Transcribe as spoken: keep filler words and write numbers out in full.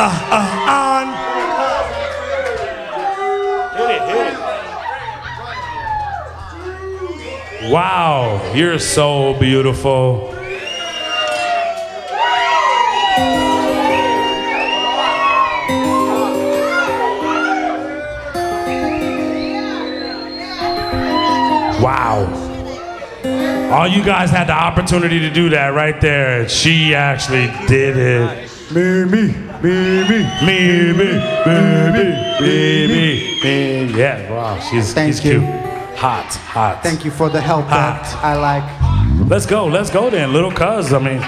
uh, uh, on. Hit it, hit it. Wow, you're so beautiful. Wow. All you guys had the opportunity to do that right there. She actually did it. Me, me, me, me, Me, me, me, me, me, me, me. Yeah, wow, she's, Thank she's you. cute. Hot, hot. Thank you for the help Hot. that I like. Let's go, let's go then, little cuz, I mean.